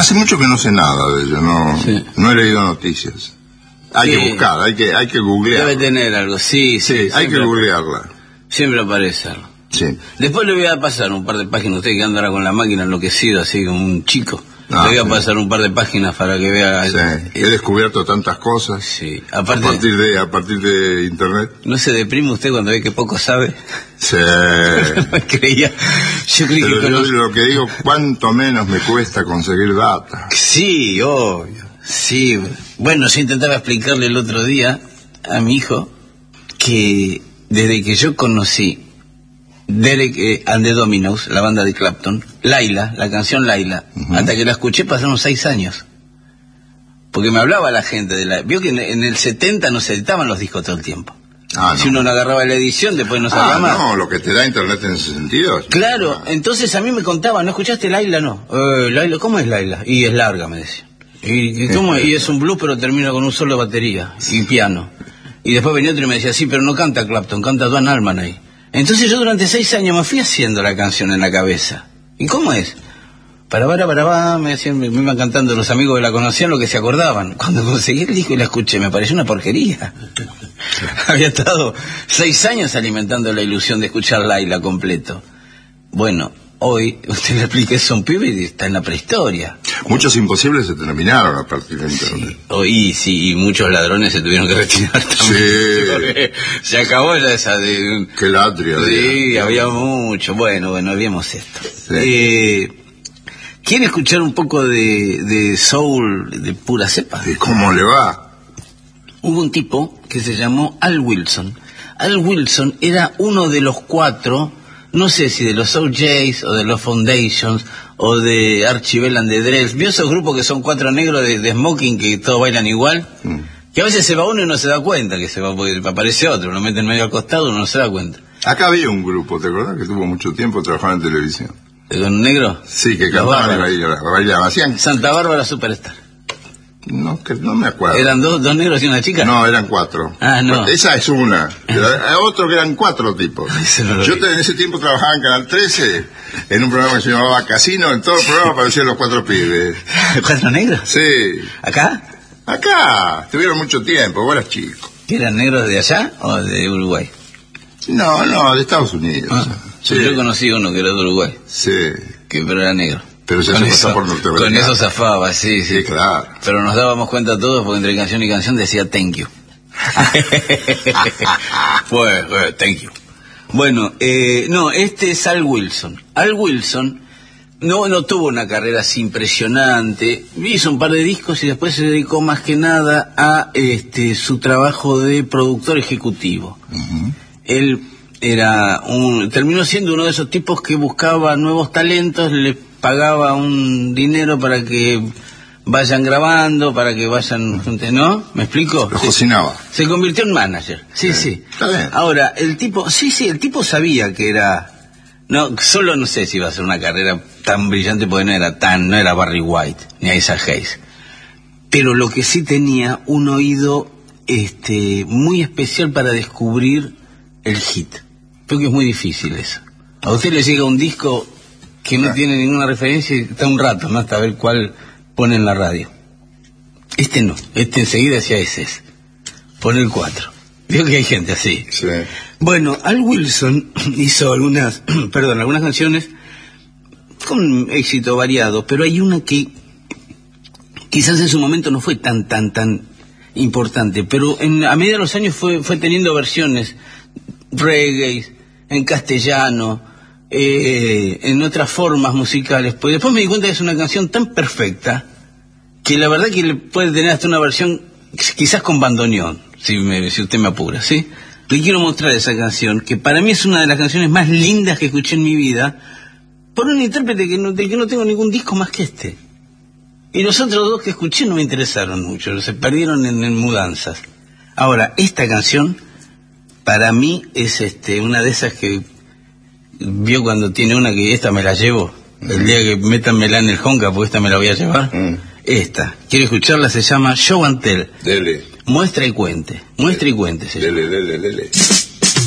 Hace mucho que no sé nada de ello, no he leído noticias. Hay que buscar, hay que googlear. Debe tener algo, sí, hay que googlearla. Siempre aparece algo. Sí. Después le voy a pasar un par de páginas, usted que anda ahora con la máquina enloquecido, así como un chico. Le voy a pasar un par de páginas para que vea. Sí. He descubierto tantas cosas. Sí. Aparte, a partir de internet. ¿No se deprime usted cuando ve que poco sabe? Sí. Creía. Yo creí que lo que digo, cuánto menos me cuesta conseguir data. Sí, obvio. Sí. Bueno, yo intentaba explicarle el otro día a mi hijo que desde que yo conocí Derek and the Dominos, la banda de Clapton, Laila, la canción Laila, hasta que la escuché pasaron 6 años. Porque me hablaba la gente de la... Vio que en el 70 no se editaban los discos todo el tiempo. Si uno no agarraba la edición, después no salía más. No, lo que te da internet en ese sentido. Claro, entonces a mí me contaban, ¿no escuchaste Laila? No. Laila, ¿cómo es Laila? Y es larga, me decían. Y es un blues, pero termina con un solo de batería y piano. Y después venía otro y me decía, sí, pero no canta Clapton, canta Duane Allman ahí. Entonces yo durante 6 años me fui haciendo la canción en la cabeza. ¿Y cómo es? Para, me decían, me iban cantando los amigos que la conocían lo que se acordaban. Cuando conseguí el disco y la escuché, me pareció una porquería. Había estado 6 años alimentando la ilusión de escuchar Laila completo. Bueno, hoy, usted le explica eso a un pibe y está en la prehistoria. Muchos imposibles se terminaron a partir de internet. Sí, y muchos ladrones se tuvieron que retirar también. Sí. Se acabó esa de... Qué latria. Sí, había mucho. Bueno, habíamos esto. Sí. ¿Quiere escuchar un poco de soul de pura cepa? ¿Y cómo le va? Hubo un tipo que se llamó Al Wilson. Al Wilson era uno de los 4... no sé si de los Soul Jays o de los Foundations o de Archie Bell and the Drells. ¿Vio esos grupos que son 4 negros de smoking que todos bailan igual? Que a veces se va uno y no se da cuenta que se va, porque aparece otro, lo meten medio al costado y uno no se da cuenta. Acá había un grupo, ¿te acordás? Que tuvo mucho tiempo trabajando en televisión. ¿Con negro? Sí, que cantaban y bailaban. Hacían... Santa Bárbara Superstar. No me acuerdo. ¿Eran dos negros y una chica? No, eran 4. No. Esa es una. Otro que eran 4 tipos. Yo en ese tiempo trabajaba en Canal 13, en un programa que se llamaba Casino. En todo el programa aparecían los 4 pibes. ¿4 negros? Sí. ¿Acá? Acá. Estuvieron mucho tiempo, vos eras chico. ¿Que eran negros de allá o de Uruguay? No, de Estados Unidos. Sí. Yo conocí uno que era de Uruguay. Sí. Pero era negro. Pero ya se pasó por Norteamérica. Con eso zafaba, sí, claro. Pero nos dábamos cuenta todos porque entre canción y canción decía thank you. Pues, thank you. Bueno, este es Al Wilson. Al Wilson no tuvo una carrera así impresionante. Hizo un par de discos y después se dedicó más que nada a su trabajo de productor ejecutivo. Él terminó siendo uno de esos tipos que buscaba nuevos talentos, le pagaba un dinero para que vayan grabando, para que vayan, ¿no? ¿Me explico? Lo cocinaba. Se convirtió en manager. Sí. Está bien. Ahora, el tipo sabía que era, no sé si iba a ser una carrera tan brillante porque no era Barry White, ni Isaac Hayes. Pero lo que sí tenía un oído, muy especial para descubrir el hit. Creo que es muy difícil eso. A usted le llega un disco que no tiene ninguna referencia y está un rato, ¿no? Hasta ver cuál pone en la radio. No. Enseguida decía ese es. Pone el 4. Veo que hay gente así. Sí. Bueno, Al Wilson hizo algunas canciones con éxito variado, pero hay una que quizás en su momento no fue tan importante, pero a medida de los años fue teniendo versiones reggae, en castellano, en otras formas musicales, pues después me di cuenta que es una canción tan perfecta que la verdad que le puede tener hasta una versión quizás con bandoneón, si usted me apura, ¿sí? Le quiero mostrar esa canción, que para mí es una de las canciones más lindas que escuché en mi vida, por un intérprete del que no tengo ningún disco más que este. Y los otros 2 que escuché no me interesaron mucho, se perdieron en mudanzas. Ahora, esta canción para mí es una de esas que vio cuando tiene una que esta me la llevo, el día que métanmela en el Honka, porque esta me la voy a llevar. Esta, ¿quiere escucharla? Se llama Show and Tell. Dele. Muestra y cuente se llama. Dele.